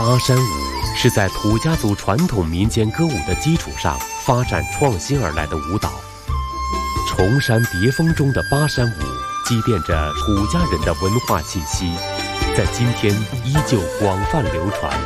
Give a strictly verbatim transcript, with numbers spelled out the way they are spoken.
巴山舞是在土家族传统民间歌舞的基础上发展创新而来的舞蹈。崇山叠峰中的巴山舞积淀着土家人的文化气息，在今天依旧广泛流传。